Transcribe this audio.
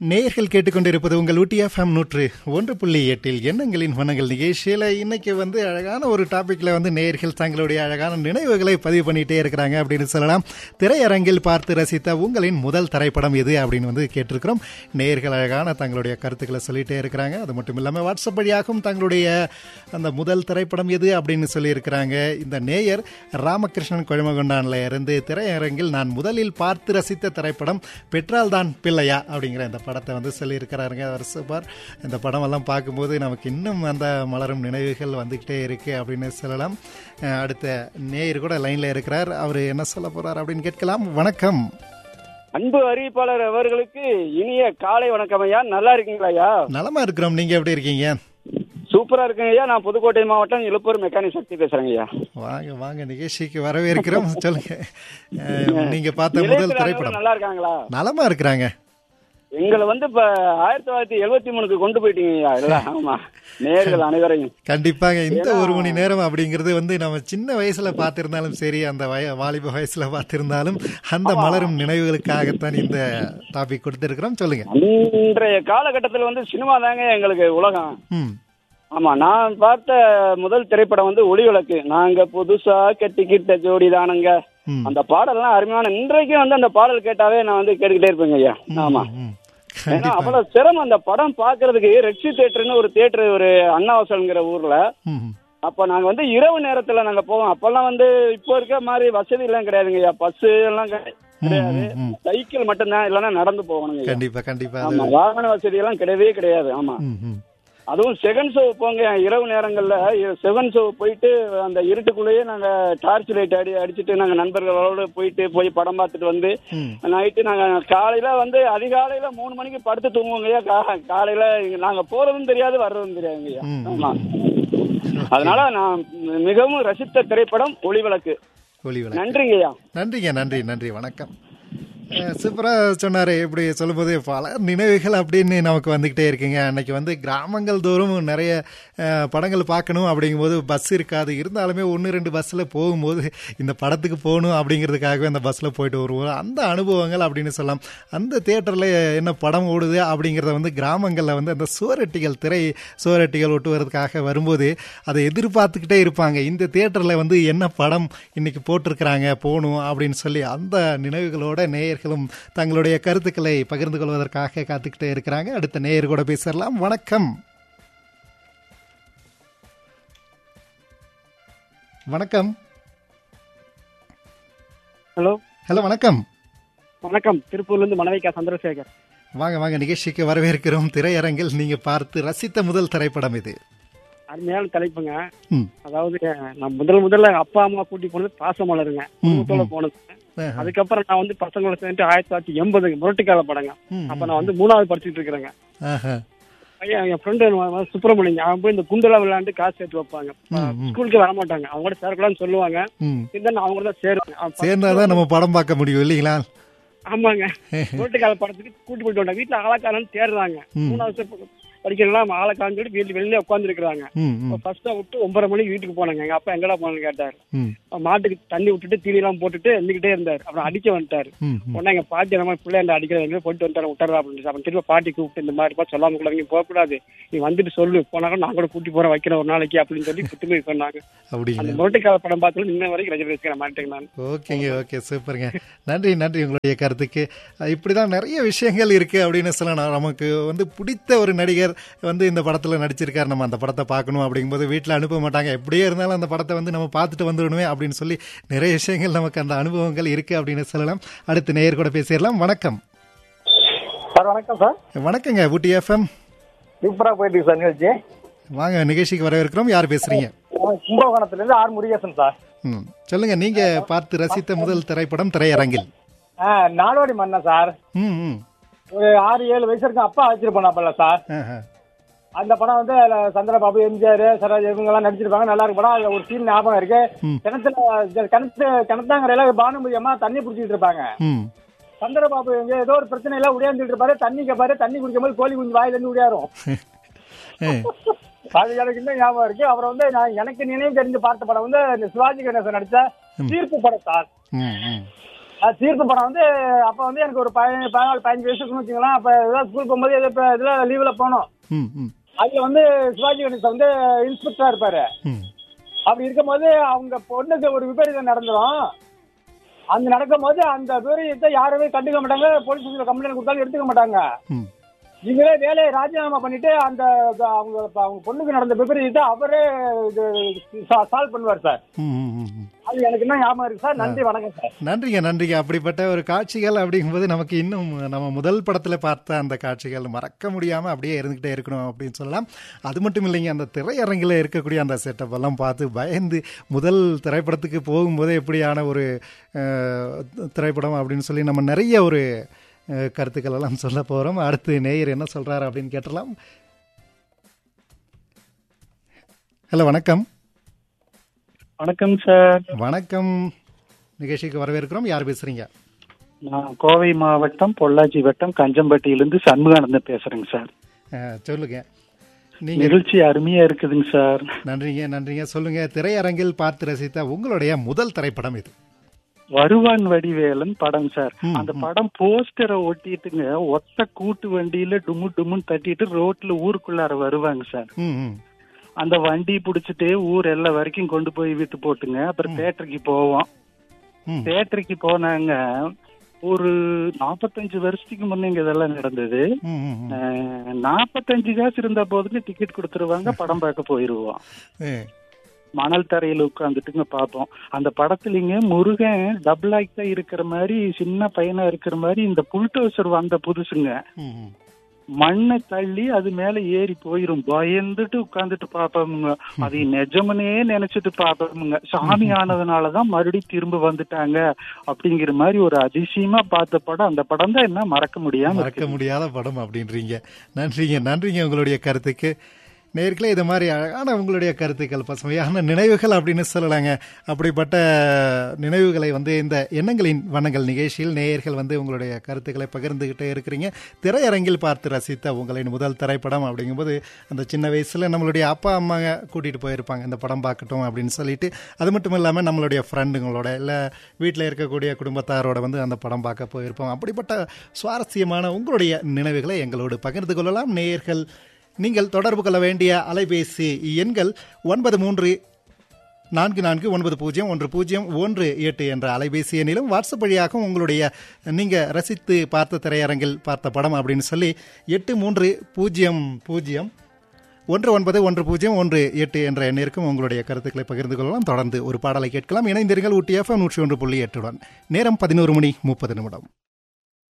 நேயர்கள் கேட்டுக்கொண்டிருப்பது உங்கள் ஊட்டி எஃப்எம் 101.8 எண்ணங்களின் வண்ணங்கள் நிகழ்ச்சியில் இன்னைக்கு அழகான ஒரு டாபிக்ல நேயர்கள் தங்களுடைய அழகான நினைவுகளை பதிவு பண்ணிட்டே இருக்கிறாங்க அப்படின்னு சொல்லலாம். திரையரங்கில் பார்த்து ரசித்த உங்களின் முதல் திரைப்படம் எது அப்படின்னு கேட்டிருக்கிறோம். நேயர்கள் அழகான தங்களுடைய கருத்துக்களை சொல்லிட்டே இருக்கிறாங்க. அது மட்டும் இல்லாமல் வாட்ஸ்அப் வழியாகவும் தங்களுடைய அந்த முதல் திரைப்படம் எது அப்படின்னு சொல்லியிருக்கிறாங்க. இந்த நேயர் ராமகிருஷ்ணன் கொழுமகொண்டான்ல இருந்து திரையரங்கில் நான் முதலில் பார்த்து ரசித்த திரைப்படம் பெற்றால் தான் பிள்ளையா அப்படிங்கிற இந்த படத்தை சொல்லியிருக்கிறாருங்க. அவர் சூப்பர். இந்த படமெல்லாம் பார்க்கும்போது நமக்கு இன்னும் அந்த மலரும் நினைவுகள் வந்துக்கிட்டே இருக்கு அப்படின்னு சொல்லலாம். அடுத்த நேயர் கூட லைன்ல இருக்கிறார். அவர் என்ன சொல்ல போறார் அப்படின்னு கேட்கலாம். வணக்கம். அன்பு அறிவிப்பாளர் அவர்களுக்கு இனிய காலை வணக்கம் ஐயா. நல்லா இருக்கீங்களா ஐயா? நலமா இருக்கிறோம். நீங்க எப்படி இருக்கீங்க? சூப்பரா இருக்குங்க ஐயா. நான் புதுக்கோட்டை மாவட்டம் இழுப்பூர் மெக்கானிக் சக்தி பேசுறேங்க ஐயா. வாங்க வாங்க, நிகழ்ச்சிக்கு வரவேற்கிறோம். சொல்லுங்க, நீங்க பார்த்த முதல் திரைப்படம். நல்லா இருக்காங்களா? நலமா இருக்கிறாங்க. எங்களை இப்ப 1973 கொண்டு போயிட்டீங்க. ஆமா, நேர்கள் அனைவரையும் கண்டிப்பாங்க. இந்த ஒரு மணி நேரம் அப்படிங்கிறது நம்ம சின்ன வயசுல பார்த்திருந்தாலும் சரி, அந்த வாலிப வயசுல பார்த்திருந்தாலும் அந்த மலரும் நினைவுகளுக்காகத்தான் இந்த டாபிக் கொடுத்திருக்கிறோம். சொல்லுங்க. இன்றைய காலகட்டத்தில் சினிமா தாங்க எங்களுக்கு உலகம். ஆமா, நான் பார்த்த முதல் திரைப்படம் ஒளிவிளக்கு. நாங்க புதுசா கட்டிக்கிட்ட ஜோடி தானுங்க. அந்த பாடல்லாம் அருமையான. இன்றைக்கும் அந்த பாடல் கேட்டாவே நான் கேட்டுக்கிட்டே இருப்பேங்க ஐயா. ஆமா, ஏன்னா அவ்வளவு சிரமம் அந்த படம் பாக்குறதுக்கு. ரெக்ஸி தியேட்டர்னு ஒரு தியேட்டர் ஒரு அண்ணாவாசல்ங்கிற ஊர்ல. அப்ப நாங்க இரவு நேரத்துல நாங்க போவோம். அப்பெல்லாம் இப்போ இருக்க மாதிரி வசதி எல்லாம் கிடையாதுங்க ஐயா. பஸ் எல்லாம் கிடையாது, சைக்கிள் மட்டும்தான், இல்லன்னா நடந்து போகணுங்க. கண்டிப்பா கண்டிப்பா. ஆமா, வாகன வசதி எல்லாம் கிடையவே கிடையாது. ஆமா, அதுவும் செகண்ட் ஷோ போங்க இரவு நேரங்கள்ல. செகண்ட் ஷோ போயிட்டு அந்த இருட்டுக்குள்ளேயே நாங்க டார்ச் லைட் அடிச்சுட்டு நாங்க நண்பர்களோட போய் படம் பார்த்துட்டு நைட்டு நாங்க காலையில அதிகாலையில 3 மணிக்கு படுத்து தூங்குவோங்கய்யா. காலையில நாங்க போறதும் தெரியாது, வர்றதும் தெரியாதுங்கய்யா. ஆமா, அதனால நான் மிகவும் ரசித்த திரைப்படம் ஒளிவிளக்கு. நன்றிங்கய்யா. நன்றிங்க. நன்றி நன்றி. வணக்கம். சூப்பரா சொன்னாரு. இப்படி சொல்லும்போது பல நினைவுகள் அப்படின்னு நமக்கு வந்துகிட்டே இருக்குங்க. அன்னைக்கு கிராமங்கள் தோறும் நிறைய படங்கள் பார்க்கணும் அப்படிங்கும்போது பஸ் இருக்காது. இருந்தாலுமே 1-2 பஸ்ல போகும்போது இந்த படத்துக்கு போகணும் அப்படிங்கிறதுக்காகவே அந்த பஸ்ல போயிட்டு வருவோம். அந்த அனுபவங்கள் அப்படின்னு சொல்லலாம். அந்த தியேட்டர்ல என்ன படம் ஓடுது அப்படிங்கிறத கிராமங்கள்ல அந்த சுவரட்டிகள் ஒட்டுவதற்காக வரும்போது அதை எதிர்பார்த்துக்கிட்டே இருப்பாங்க. இந்த தியேட்டர்ல என்ன படம் இன்னைக்கு போட்டிருக்கிறாங்க, போகணும் அப்படின்னு சொல்லி அந்த நினைவுகளோட நேயர்களும் தங்களுடைய கருத்துக்களை பகிர்ந்து கொள்வதற்காக காத்துக்கிட்டே இருக்கிறாங்க. அடுத்த நேயர் கூட பேசலாம். வணக்கம். வணக்கம். Hello hello. வணக்கம். வணக்கம். திருப்பூர்ல இருந்து மணவிகா சந்திரசேகர். வாங்க வாங்க, நிகழ்ச்சிக்கு வரவேற்கிறோம். திரையரங்கில் நீங்க பார்த்து ரசித்த முதல் திரைப்படம் இது? அருமையான தலைப்புங்க. அதாவது நான் முதல்ல அப்பா அம்மா கூட்டி போனது பாசமலருங்க. குடும்பத்தோட போனது. அதுக்கப்புறம் நான் பசங்களோட சேர்ந்து 1980 முரட்டுக்கால படங்க. அப்ப நான் 3வது படிச்சுட்டு இருக்கிறேங்க. என் ஃப்ரெண்டு சுப்பிரமணியம், அவன் போய் இந்த குண்டலா விளையாண்டு காசு சேர்த்து வைப்பாங்க. ஸ்கூலுக்கு வர மாட்டாங்க, அவங்க கூட சேரக்கூடாதுன்னு சொல்லுவாங்க. அவங்க தான் சேர்ந்தாதான் நம்ம படம் பார்க்க முடியும் இல்லீங்களா? ஆமாங்க. முரட்டுக்கால படத்துக்கு கூட்டு போயிட்டு வந்தாங்க. வீட்டுல ஆளாக்காரன்னு தேடுறாங்க. 3வது படிக்கலாம் ஆளக்காரன்னு சொல்லி வீட்டுல வெளியில உட்கார்ந்து இருக்கிறாங்க. ஃபர்ஸ்ட் விட்டு 9:30 மணிக்கு வீட்டுக்கு போனாங்க. எங்க அப்பா எங்கடா போனு கேட்டாரு. மாட்டுக்கு தண்ணி விட்டுட்டு தீனி எல்லாம் போட்டுட்டு இருந்துகிட்டே இருந்தாரு. அப்புறம் அடிக்க வந்துட்டாரு. உடனே எங்க பாட்டி நம்ம பிள்ளைங்க அடிக்கிறாங்க, போயிட்டு வந்துட்டாரு, விட்டுறா அப்படின்னு. அப்புறம் திரும்ப பாட்டி கூப்பிட்டு இந்த மாதிரி சொல்லாம கூட நீங்க போக கூடாது, நீ வந்துட்டு சொல்லு, போனாக்க நான் கூட கூட்டி போறேன், வைக்கிறேன் ஒரு நாளைக்கு அப்படின்னு சொல்லி புத்துமை சொன்னாங்க. அந்த முரட்டுக்கால படம் பார்த்தாலும் இன்ன வரைக்கும் ரஜினி மாட்டேங்க நான். ஓகேங்க, ஓகே, சூப்பருங்க. நன்றி நன்றி உங்களுடைய கருத்துக்கு. இப்படிதான் நிறைய விஷயங்கள் இருக்கு அப்படின்னு சொல்லலாம். நமக்கு பிடித்த ஒரு நடிகர் இந்த படத்துல நடிச்சிருக்காரு, நம்ம அந்த படத்தை பார்க்கணும் அப்படிங்கும்போது வீட்டுல அனுப்ப மாட்டாங்க. எப்படியே இருந்தாலும் அந்த படத்தை நம்ம பார்த்துட்டு வந்துடணுமே அப்படின்னு சொல்லி நிறைய விஷயங்கள் நமக்கு அந்த அனுபவங்கள் இருக்கு அப்படின்னு சொல்லலாம். அடுத்த நேயர் கூட பேசிடலாம். வணக்கம். வணக்கம் சார். வணக்கங்க. ஊட்டி எஃப்எம் சூப்பரா போயிட்டு சார் நிகழ்ச்சி. வாங்க, நிகழ்ச்சிக்கு வரவேற்கிறோம். யார் பேசுறீங்க? கும்பகோணத்துல இருந்து ஆர் முருகேசன் சார். சொல்லுங்க, நீங்க பார்த்து ரசித்த முதல் திரைப்படம் திரையரங்கில்? நாடோடி மன்னன் சார். ஒரு 6-7 வயசு இருக்கும். அப்பா வச்சிருப்பானப்பல சார். அந்த படம் சந்திரபாபு, எம்ஜிஆர், சரோஜ் இவங்க எல்லாம் நடிச்சிருப்பாங்க. நல்லா இருக்கு படம். அதுல ஒரு சீன் ஞாபகம் இருக்கு. கிணத்தாங்கரையில பானுமதி அம்மா தண்ணி பிடிச்சிட்டு இருப்பாங்க. சந்திரபாபு ஏதோ ஒரு பிரச்சனை எல்லாம் உடையாந்துட்டு இருப்பாரு. தண்ணி கேப்பாரு. தண்ணி குடிக்கும் போது கோழி குஞ்சு வாயில இருந்து உடையாரும். அது எனக்கு இன்னும் ஞாபகம் இருக்கு. அப்புறம் நான் எனக்கு நினைவு தெரிஞ்சு பார்த்த படம் இந்த சிவாஜி கணேசன் நடிச்ச தீர்ப்பு படம் சார். தீர்ப்பு படம் வந்து அப்ப வந்து எனக்கு ஒரு 14-15 வயசுக்குன்னு வச்சுக்கலாம். அப்ப ஏதாவது ஸ்கூல் போகும்போது இதுல லீவ்ல போனோம். அதுல வந்து சிவாஜி கணேசன் வந்து இன்ஸ்பெக்டரா இருப்பாரு. அப்படி இருக்கும்போது அவங்க பொண்ணுக்கு ஒரு விபரீதம் நடந்துடும். அந்த நடக்கும் போது அந்த விபரீதத்தை யாருமே கண்டுக்க மாட்டாங்க. போலீஸ் ஸ்டேஷன்ல கம்ப்ளைண்ட் கொடுத்தாலும் எடுத்துக்க மாட்டாங்க. நீங்களே வேலையை ராஜினாமா பண்ணிட்டு அந்த அவங்க பொண்ணுக்கு நடந்த விபரீதத்தை அவரே சால்வ் பண்ணுவார் சார். அது எனக்கு இன்னும் ஞாபகம் இருக்கு சார். நன்றி, வணக்கம் சார். நன்றிங்க. அப்படிப்பட்ட ஒரு காட்சிகள் அப்படிங்கும்போது நமக்கு இன்னும் நம்ம முதல் படத்துல பார்த்த அந்த காட்சிகள் மறக்க முடியாம அப்படியே இருந்துகிட்டே இருக்கணும் அப்படின்னு சொல்லலாம். அது மட்டும் இல்லைங்க, அந்த திரையரங்கில் இருக்கக்கூடிய அந்த செட்டப் எல்லாம் பார்த்து பயந்து முதல் திரைப்படத்துக்கு போகும்போதே எப்படியான ஒரு திரைப்படம் அப்படின்னு சொல்லி நம்ம நிறைய ஒரு கருத்துக்கள் எல்லாம் சொல்ல போறோம். அடுத்து நேயர் என்ன சொல்றாரு அப்படின்னு கேட்டலாம். ஹலோ, வணக்கம். வணக்கம் சார். வணக்கம், நிகழ்ச்சிக்கு வரவேற்கிறோம். யார் பேசுறீங்க? நான் கோவை மாவட்டம் பொள்ளாச்சி வட்டம் கஞ்சம்பட்டியிலிருந்து சண்முகானந்தன் பேசுறேங்க சார். சொல்லுங்க. நிகழ்ச்சி அருமையா இருக்குதுங்க சார். நன்றிங்க. சொல்லுங்க, திரையரங்கில் பார்த்து ரசித்த உங்களுடைய முதல் திரைப்படம் இது? வருவான் வடிவேலன் படம் சார். அந்த படம் போஸ்டரை ஒட்டிட்டுங்க ஒத்த கூட்டு வண்டியில டுமுன்னு தட்டிட்டு ரோட்ல ஊருக்குள்ளார வருவாங்க சார். அந்த வண்டி புடிச்சிட்டு ஊர் எல்லா வரைக்கும் கொண்டு போய் விட்டு போட்டுங்க. அப்புறம் தேட்டருக்கு போவோம். தேட்டருக்கு போனாங்க ஒரு 45 வருஷத்துக்கு முன்ன இங்க இதெல்லாம் நடந்தது. 45 காசு இருந்த போதுக்கு டிக்கெட் கொடுத்துருவாங்க, படம் பார்க்க போயிருவோம். மணல் தரையில உட்காந்துட்டுங்க பார்ப்போம். அந்த படத்துலங்க முருகன் டபுள் ஆக்டா இருக்கிற மாதிரி, சின்ன பையனா இருக்கிற மாதிரி இந்த புல்டோசர் வந்த புதுசுங்க. மண்ணை தள்ளி அது மேல ஏறி போயிரும். பயந்துட்டு உட்கார்ந்துட்டு பாப்போமுங்க. அது நிஜமனே நினைச்சிட்டு பாப்போமுங்க. சாமி ஆனதுனாலதான் மறுபடியும் திரும்ப வந்துட்டாங்க அப்படிங்கிற மாதிரி ஒரு அதிசயமா பார்த்த படம் அந்த படம் தான். என்ன மறக்க முடியாத படம் அப்படின்றீங்க. நன்றிங்க உங்களுடைய கருத்துக்கு. நேர்களே, இது மாதிரி அழகான உங்களுடைய கருத்துக்கள், பசுமையான நினைவுகள் அப்படின்னு சொல்லலாங்க. அப்படிப்பட்ட நினைவுகளை வந்து இந்த எண்ணங்களின் வண்ணங்கள் நிகழ்ச்சியில் நேயர்கள் வந்து உங்களுடைய கருத்துக்களை பகிர்ந்துகிட்டே இருக்கிறீங்க. திரையரங்கில் பார்த்து ரசித்த உங்களின் முதல் திரைப்படம் அப்படிங்கும்போது அந்த சின்ன வயசில் நம்மளுடைய அப்பா அம்மா கூட்டிகிட்டு போயிருப்பாங்க இந்த படம் பார்க்கட்டும் அப்படின்னு சொல்லிட்டு. அது மட்டும் இல்லாமல் நம்மளுடைய ஃப்ரெண்டுங்களோட இல்லை வீட்டில் இருக்கக்கூடிய குடும்பத்தாரோட வந்து அந்த படம் பார்க்க போயிருப்போம். அப்படிப்பட்ட சுவாரஸ்யமான உங்களுடைய நினைவுகளை எங்களோடு பகிர்ந்து கொள்ளலாம். நேயர்கள் நீங்கள் தொடர்பு கொள்ள வேண்டிய அலைபேசி எண்கள் 9344901018 என்ற அலைபேசி எண்ணிலும் வாட்ஸ்அப் வழியாக உங்களுடைய நீங்கள் ரசித்து பார்த்த திரையரங்கில் பார்த்த படம் அப்படின்னு சொல்லி 8300191018 என்ற எண்ணிற்கும் உங்களுடைய கருத்துக்களை பகிர்ந்து கொள்ளலாம். தொடர்ந்து ஒரு பாடலை கேட்கலாம். இணைந்திருங்கள் ஊட்டி FM 101.8. நேரம் 11:30.